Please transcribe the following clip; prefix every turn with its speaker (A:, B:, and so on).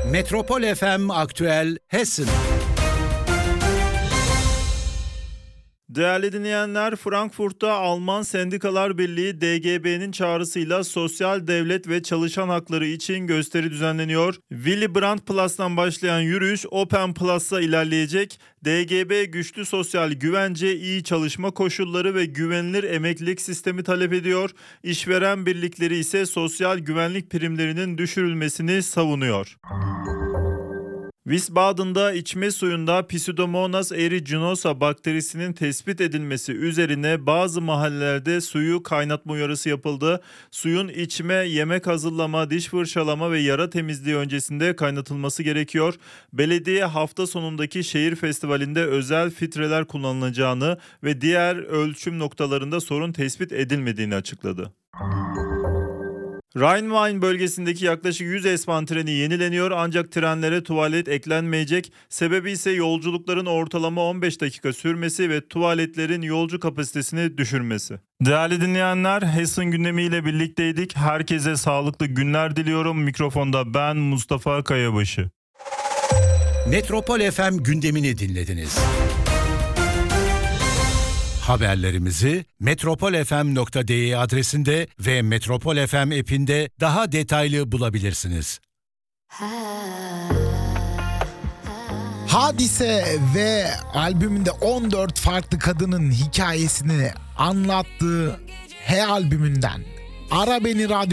A: Metropol FM Aktüel Hessen.
B: Değerli dinleyenler, Frankfurt'ta Alman Sendikalar Birliği DGB'nin çağrısıyla sosyal devlet ve çalışan hakları için gösteri düzenleniyor. Willy Brandt-Platz'tan başlayan yürüyüş Open Platz'a ilerleyecek. DGB güçlü sosyal güvence, iyi çalışma koşulları ve güvenilir emeklilik sistemi talep ediyor. İşveren birlikleri ise sosyal güvenlik primlerinin düşürülmesini savunuyor. Wiesbaden'da içme suyunda Pseudomonas aeruginosa bakterisinin tespit edilmesi üzerine bazı mahallelerde suyu kaynatma uyarısı yapıldı. Suyun içme, yemek hazırlama, diş fırçalama ve yara temizliği öncesinde kaynatılması gerekiyor. Belediye hafta sonundaki şehir festivalinde özel filtreler kullanılacağını ve diğer ölçüm noktalarında sorun tespit edilmediğini açıkladı. Rhein-Main bölgesindeki yaklaşık 100 S-Bahn treni yenileniyor ancak trenlere tuvalet eklenmeyecek. Sebebi ise yolculukların ortalama 15 dakika sürmesi ve tuvaletlerin yolcu kapasitesini düşürmesi. Değerli dinleyenler, Hessen gündemiyle birlikteydik. Herkese sağlıklı günler diliyorum. Mikrofonda ben Mustafa Kayabaşı.
A: Metropol FM gündemini dinlediniz. Haberlerimizi metropolfm.de adresinde ve Metropol FM app'inde daha detaylı bulabilirsiniz.
C: Hadise ve albümünde 14 farklı kadının hikayesini anlattığı He albümünden Ara Beni Radyo